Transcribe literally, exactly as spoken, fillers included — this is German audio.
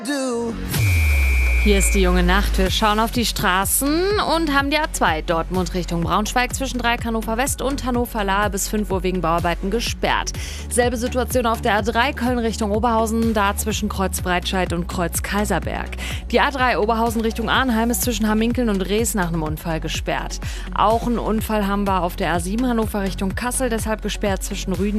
Hier ist die junge Nacht. Wir schauen auf die Straßen und haben die A zwei Dortmund Richtung Braunschweig zwischen Dreieck Hannover West und Hannover Lahe bis fünf Uhr wegen Bauarbeiten gesperrt. Selbe Situation auf der A drei Köln Richtung Oberhausen, da zwischen Kreuz Breitscheid und Kreuz Kaiserberg. Die A drei Oberhausen Richtung Arnheim ist zwischen Hamminkeln und Rees nach einem Unfall gesperrt. Auch einen Unfall haben wir auf der A sieben Hannover Richtung Kassel, deshalb gesperrt zwischen Rüden